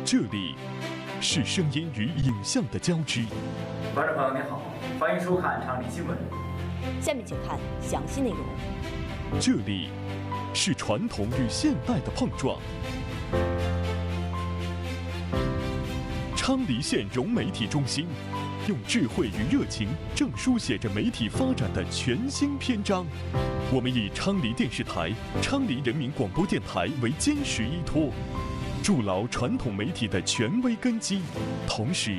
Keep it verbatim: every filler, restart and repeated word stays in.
这里是声音与影像的交织。 观众朋友您好，欢迎收看昌黎新闻。 下面请看详细内容。 这里是传统与现代的碰撞。昌黎县融媒体中心用智慧与热情，正书写着媒体发展的全新篇章。我们以昌黎电视台、昌黎人民广播电台为坚实依托，筑牢传统媒体的权威根基，同时